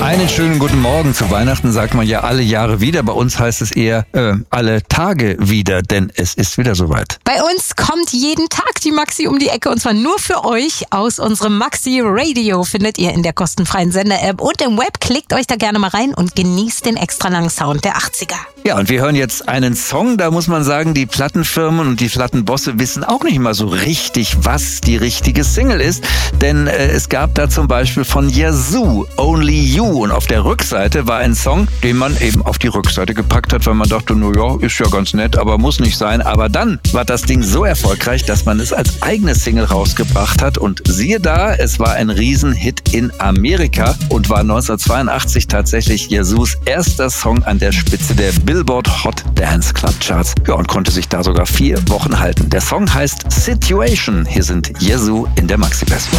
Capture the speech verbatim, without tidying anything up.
Einen schönen guten Morgen. Zu Weihnachten sagt man ja alle Jahre wieder. Bei uns heißt es eher äh, alle Tage wieder, denn es ist wieder soweit. Bei uns kommt jeden Tag die Maxi um die Ecke und zwar nur für euch aus unserem Maxi Radio. Findet ihr in der kostenfreien Sender-App und im Web. Klickt euch da gerne mal rein und genießt den extra langen Sound der achtziger. Ja, und wir hören jetzt einen Song, da muss man sagen, die Plattenfirmen und die Plattenbosse wissen auch nicht mal so richtig, was die richtige Single ist. Denn äh, es gab da zum Beispiel von Yazoo, Only You. Und auf der Rückseite war ein Song, den man eben auf die Rückseite gepackt hat, weil man dachte, na ja, ist ja ganz nett, aber muss nicht sein. Aber dann war das Ding so erfolgreich, dass man es als eigene Single rausgebracht hat. Und siehe da, es war ein Riesenhit in Amerika und war neunzehnhundertzweiundachtzig tatsächlich Yazoos erster Song an der Spitze der Billboard Hot Dance Club Charts. Ja, und konnte sich da sogar vier Wochen halten. Der Song heißt Situation. Hier sind Yazoo in der Maxi-Version.